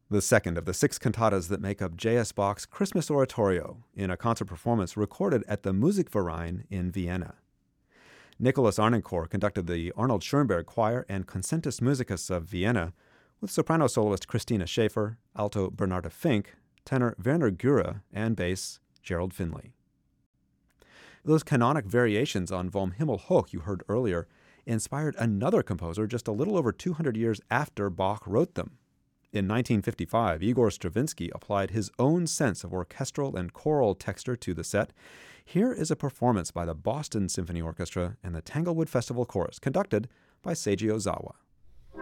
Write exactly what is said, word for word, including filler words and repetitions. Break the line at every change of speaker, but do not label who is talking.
the second of the six cantatas that make up J S. Bach's Christmas Oratorio, in a concert performance recorded at the Musikverein in Vienna. Nicholas Arnoncourt conducted the Arnold Schoenberg Choir and Concentus Musicus of Vienna, with soprano soloist Christina Schaefer, alto Bernarda Fink, tenor Werner Göre, and bass Gerald Finley. Those canonic variations on Vom Himmel hoch you heard earlier inspired another composer just a little over two hundred years after Bach wrote them. In nineteen fifty-five, Igor Stravinsky applied his own sense of orchestral and choral texture to the set. Here is a performance by the Boston Symphony Orchestra and the Tanglewood Festival Chorus, conducted by Seiji Ozawa.